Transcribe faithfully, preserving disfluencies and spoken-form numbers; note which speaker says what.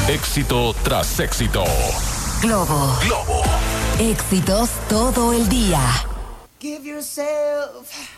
Speaker 1: Éxito tras éxito.
Speaker 2: Globo.
Speaker 1: Globo.
Speaker 2: Éxitos todo el día.
Speaker 3: Give yourself